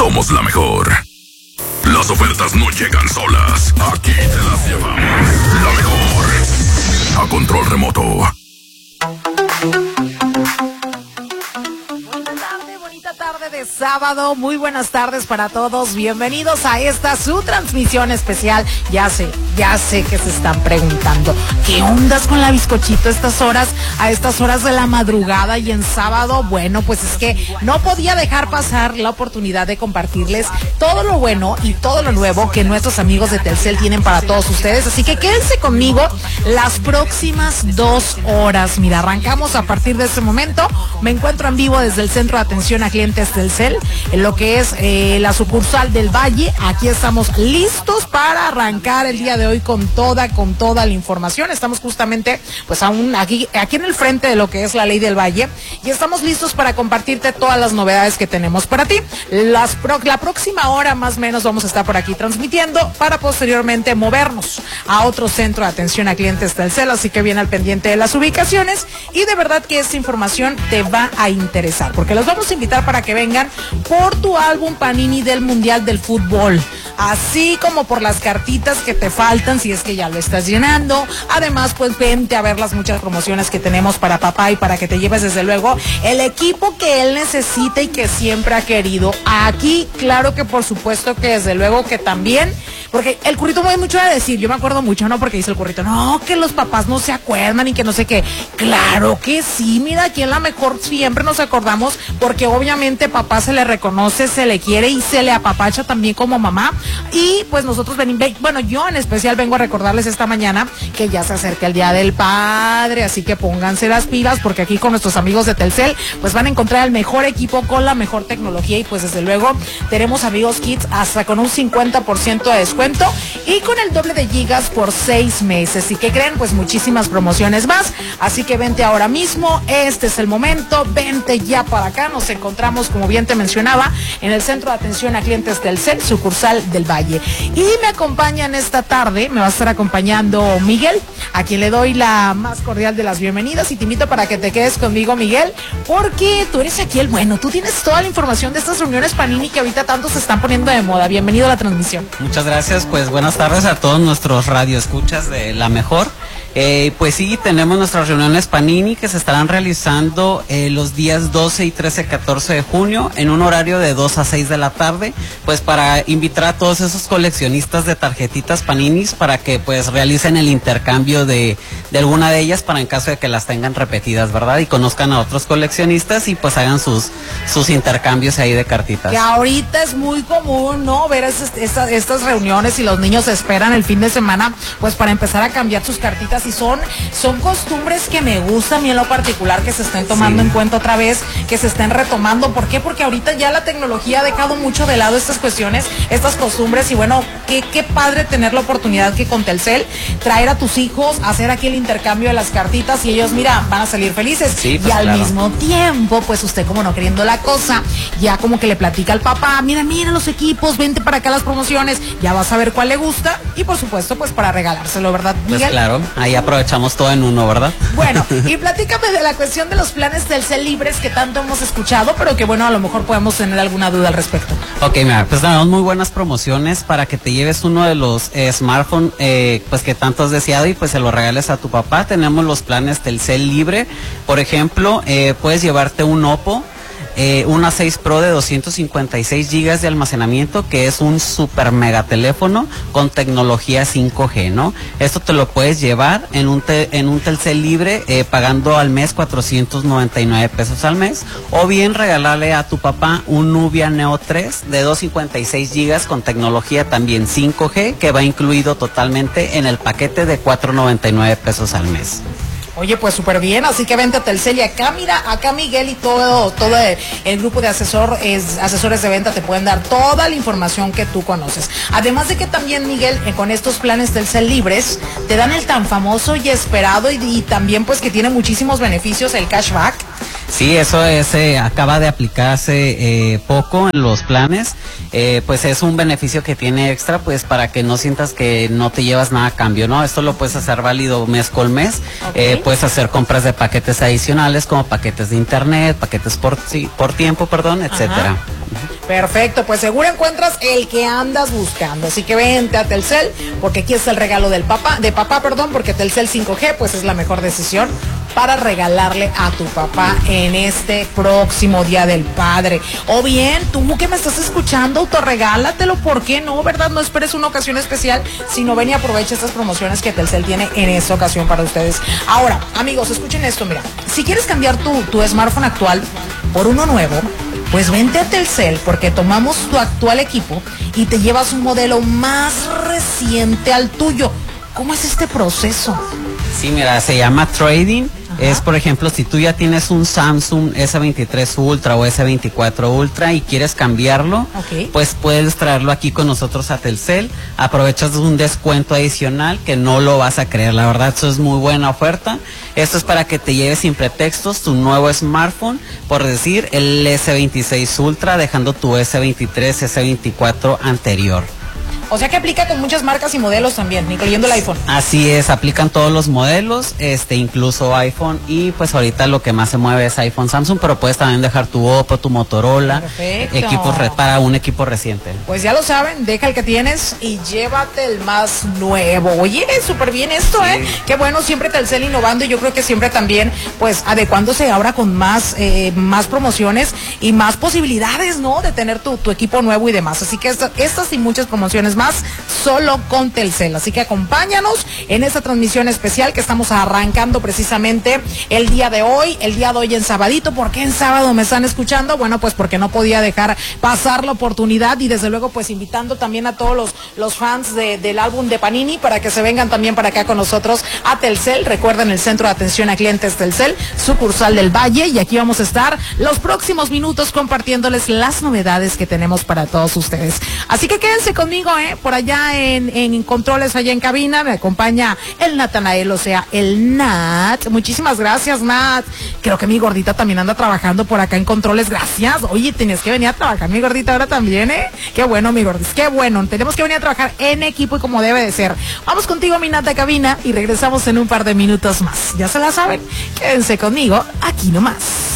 somos la mejor. Las ofertas no llegan solas. Aquí te las llevamos. La mejor. A control remoto. Bonita tarde de sábado. Muy buenas tardes para todos. Bienvenidos a esta su transmisión especial. Ya sé que se están preguntando ¿qué ondas con la bizcochito a estas horas de la madrugada y en sábado? Bueno, pues es que no podía dejar pasar la oportunidad de compartirles todo lo bueno y todo lo nuevo que nuestros amigos de Telcel tienen para todos ustedes, así que quédense conmigo las próximas 2 horas. Mira, arrancamos a partir de este momento. Me encuentro en vivo desde el Centro de Atención a Clientes Telcel, en lo que es la sucursal del Valle. Aquí estamos listos para arrancar el día de hoy con toda la información. Estamos justamente pues aún aquí en el frente de lo que es la Ley del Valle y estamos listos para compartirte todas las novedades que tenemos para ti. La próxima hora más o menos vamos a estar por aquí transmitiendo para posteriormente movernos a otro centro de atención a clientes Telcel, así que bien al pendiente de las ubicaciones y de verdad que esta información te va a interesar porque los vamos a invitar para que vengan por tu álbum Panini del Mundial del Fútbol, así como por las cartitas que te faltan si es que ya lo estás llenando. Además, pues vente a ver las muchas promociones que tenemos para papá y para que te lleves desde luego el equipo que él necesita y que siempre ha querido. Aquí, claro que por supuesto que desde luego que también, porque el Currito me da mucho a decir, yo me acuerdo mucho, ¿no? Porque dice el Currito, no, que los papás no se acuerdan y que no sé qué. Claro que sí, mira, aquí en La Mejor siempre nos acordamos porque obviamente papá se le reconoce, se le quiere y se le apapacha también como mamá. Y pues nosotros bueno, yo en especial vengo a recordarles esta mañana que ya se acerca el Día del Padre, así que pónganse las pilas porque aquí con nuestros amigos de Telcel pues van a encontrar el mejor equipo con la mejor tecnología y pues desde luego tenemos amigos Kids hasta con un 50% de descuento y con el doble de gigas por 6 meses. ¿Y qué creen? Pues muchísimas promociones más, así que vente ahora mismo, este es el momento, vente ya para acá. Nos encontramos, como bien te mencionaba, en el Centro de Atención a Clientes Telcel, sucursal del Valle. Y me acompañan esta tarde, me va a estar acompañando Miguel, a quien le doy la más cordial de las bienvenidas y te invito para que te quedes conmigo, Miguel, porque tú eres aquí el bueno, tú tienes toda la información de estas reuniones Panini que ahorita tanto se están poniendo de moda. Bienvenido a la transmisión. Muchas gracias, pues buenas tardes a todos nuestros radioescuchas de La Mejor. Pues sí, tenemos nuestras reuniones Panini que se estarán realizando los días 12 y 13, 14 de junio en un horario de 2 a 6 de la tarde, pues para invitar a todos esos coleccionistas de tarjetitas Paninis para que pues realicen el intercambio de alguna de ellas para en caso de que las tengan repetidas, ¿verdad? Y conozcan a otros coleccionistas y pues hagan sus intercambios ahí de cartitas. Que ahorita es muy común, ¿no? Ver estas reuniones y los niños esperan el fin de semana pues para empezar a cambiar sus cartitas. Y son costumbres que me gustan a mí en lo particular que se estén tomando en cuenta otra vez, que se estén retomando. ¿Por qué? Porque ahorita ya la tecnología ha dejado mucho de lado estas cuestiones, estas costumbres y bueno, qué padre tener la oportunidad que con Telcel traer a tus hijos, hacer aquí el intercambio de las cartitas y ellos, mira, van a salir felices. Sí, pues, y al mismo tiempo, pues usted como no queriendo la cosa, ya como que le platica al papá, mira los equipos, vente para acá las promociones, ya vas a ver cuál le gusta y por supuesto pues para regalárselo, ¿verdad, Miguel? Pues claro, ahí aprovechamos todo en uno, ¿verdad? Bueno, y platícame de la cuestión de los planes Telcel libres que tanto hemos escuchado, pero que bueno, a lo mejor podemos tener alguna duda al respecto. Ok, mira, pues tenemos muy buenas promociones para que te lleves uno de los smartphones pues que tanto has deseado y pues se lo regales a tu papá. Tenemos los planes Telcel libre, por ejemplo, puedes llevarte un Oppo una 6 Pro de 256 gigas de almacenamiento, que es un super mega teléfono con tecnología 5G, ¿no? Esto te lo puedes llevar en un Telcel libre pagando al mes 499 pesos al mes, o bien regalarle a tu papá un Nubia Neo 3 de 256 gigas con tecnología también 5G, que va incluido totalmente en el paquete de 499 pesos al mes. Oye, pues súper bien, así que vente a Telcel y acá, mira, acá Miguel y todo el grupo de asesores de venta te pueden dar toda la información que tú conoces. Además de que también, Miguel, con estos planes Telcel libres, te dan el tan famoso y esperado y también pues que tiene muchísimos beneficios, el cashback. Sí, eso acaba de aplicarse poco en los planes, pues es un beneficio que tiene extra, pues para que no sientas que no te llevas nada a cambio, ¿no? Esto lo puedes hacer válido mes con mes, okay. Puedes hacer compras de paquetes adicionales como paquetes de internet, paquetes por tiempo, etcétera. Perfecto, pues seguro encuentras el que andas buscando. Así que vente a Telcel, porque aquí está el regalo de papá, porque Telcel 5G pues es la mejor decisión para regalarle a tu papá en este próximo Día del Padre. O bien, tú que me estás escuchando, autorregálatelo, ¿por qué no? ¿Verdad? No esperes una ocasión especial, sino ven y aprovecha estas promociones que Telcel tiene en esta ocasión para ustedes. Ahora, amigos, escuchen esto, mira, si quieres cambiar tu smartphone actual por uno nuevo, pues vente a Telcel, porque tomamos tu actual equipo y te llevas un modelo más reciente al tuyo. ¿Cómo es este proceso? Sí, mira, se llama trading. Es, por ejemplo, si tú ya tienes un Samsung S23 Ultra o S24 Ultra y quieres cambiarlo, pues puedes traerlo aquí con nosotros a Telcel. Aprovechas un descuento adicional que no lo vas a creer. La verdad, eso es muy buena oferta. Esto es para que te lleves sin pretextos tu nuevo smartphone, por decir, el S26 Ultra, dejando tu S23, S24 anterior. O sea que aplica con muchas marcas y modelos también, incluyendo el iPhone. Así es, aplican todos los modelos, incluso iPhone, y pues ahorita lo que más se mueve es iPhone, Samsung, pero puedes también dejar tu Oppo, tu Motorola, equipos para un equipo reciente. Pues ya lo saben, deja el que tienes y llévate el más nuevo. Oye, súper bien esto, sí. Qué bueno, siempre Telcel innovando, y yo creo que siempre también, pues, adecuándose ahora con más promociones y más posibilidades, ¿no? De tener tu equipo nuevo y demás. Así que estas y muchas promociones más solo con Telcel. Así que acompáñanos en esta transmisión especial que estamos arrancando precisamente el día de hoy en sabadito. ¿Por qué en sábado me están escuchando? Bueno, pues porque no podía dejar pasar la oportunidad, y desde luego pues invitando también a todos los fans del álbum de Panini para que se vengan también para acá con nosotros a Telcel. Recuerden, el Centro de Atención a Clientes Telcel, sucursal del Valle, y aquí vamos a estar los próximos minutos compartiéndoles las novedades que tenemos para todos ustedes. Así que quédense conmigo, por allá en controles, allá en cabina, me acompaña el Natanael, o sea, el Nat. Muchísimas gracias, Nat. Creo que mi gordita también anda trabajando por acá en controles, gracias. Oye, tienes que venir a trabajar, mi gordita, ahora también, Qué bueno, mi gordis, qué bueno. Tenemos que venir a trabajar en equipo y como debe de ser. Vamos contigo, mi Nat de cabina, y regresamos en un par de minutos más. Ya se la saben, quédense conmigo, aquí nomás.